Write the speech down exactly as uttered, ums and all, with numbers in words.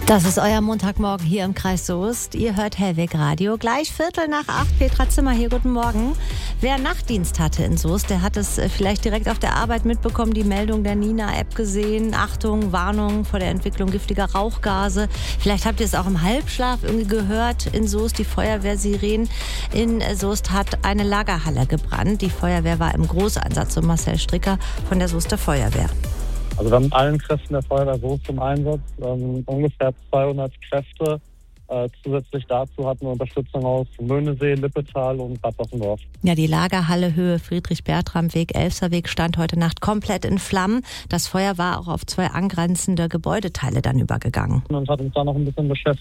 Das ist euer Montagmorgen hier im Kreis Soest. Ihr hört Hellweg Radio. Gleich Viertel nach acht. Petra Zimmer hier, guten Morgen. Wer Nachtdienst hatte in Soest, der hat es vielleicht direkt auf der Arbeit mitbekommen, die Meldung der Nina-App gesehen. Achtung, Warnung vor der Entwicklung giftiger Rauchgase. Vielleicht habt ihr es auch im Halbschlaf irgendwie gehört in Soest. Die Feuerwehrsirenen in Soest hat eine Lagerhalle gebrannt. Die Feuerwehr war im Großeinsatz. Und Marcel Stricker von der Soester Feuerwehr. Also wir haben allen Kräften der Feuerwehr Soest im Einsatz, ähm, ungefähr zweihundert Kräfte. Äh, zusätzlich dazu hatten wir Unterstützung aus Möhnesee, Lippetal und Bad Bossendorf. Ja, die Lagerhalle Höhe Friedrich-Bertram-Weg, Elsterweg stand heute Nacht komplett in Flammen. Das Feuer war auch auf zwei angrenzende Gebäudeteile dann übergegangen. Und hat uns da noch ein bisschen beschäftigt.